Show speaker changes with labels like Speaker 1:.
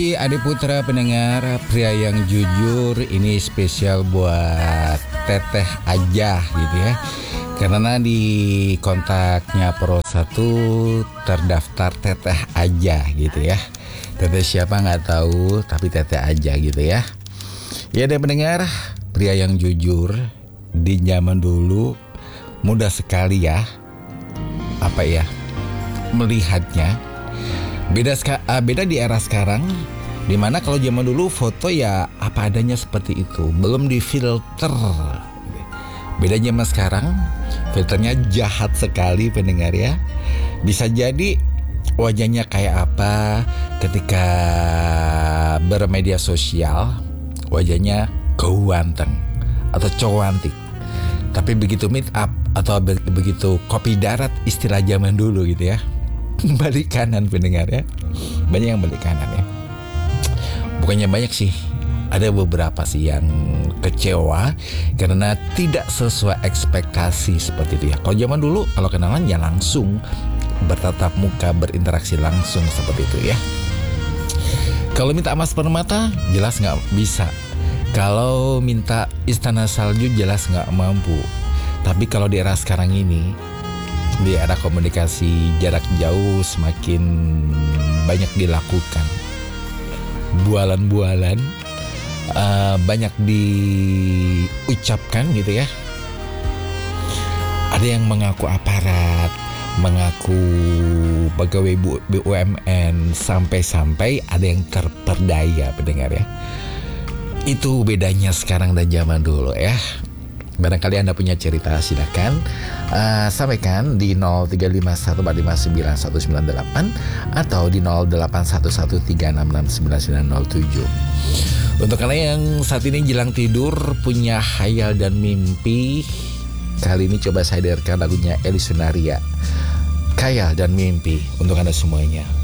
Speaker 1: Adik Putra pendengar, pria yang jujur ini spesial buat Teteh aja gitu ya. Karena di kontaknya Pro 1 terdaftar Teteh aja gitu ya. Teteh siapa nggak tahu, tapi Teteh aja gitu ya. Ya deh pendengar, pria yang jujur di zaman dulu mudah sekali ya. Apa ya? Melihatnya. Beda di era sekarang, dimana kalau zaman dulu foto ya apa adanya seperti itu, belum difilter. Beda zaman sekarang, filternya jahat sekali pendengar ya. Bisa jadi wajahnya kayak apa ketika bermedia sosial, wajahnya ganteng atau cantik. Tapi begitu meet up atau begitu kopi darat istilah zaman dulu gitu ya, balik kanan pendengar ya. Banyak yang balik kanan ya. Bukannya banyak sih, ada beberapa sih yang kecewa karena tidak sesuai ekspektasi seperti itu ya. Kalau zaman dulu kalau kenalan ya langsung bertatap muka, berinteraksi langsung seperti itu ya. Kalau minta emas permata jelas nggak bisa. Kalau minta istana salju jelas nggak mampu. Tapi kalau di era sekarang ini, di era komunikasi jarak jauh semakin banyak dilakukan. Bualan-bualan banyak diucapkan gitu ya. Ada yang mengaku aparat, mengaku pegawai BUMN, sampai-sampai ada yang terperdaya pendengar ya. Itu bedanya sekarang dan zaman dulu ya. Barangkali Anda punya cerita, silakan sampaikan di 0351459198 atau di 0811366997. Untuk kalian yang saat ini jelang tidur punya khayal dan mimpi, kali ini coba saya hadirkan lagunya Eli Sunaria, Khayal dan Mimpi untuk Anda semuanya.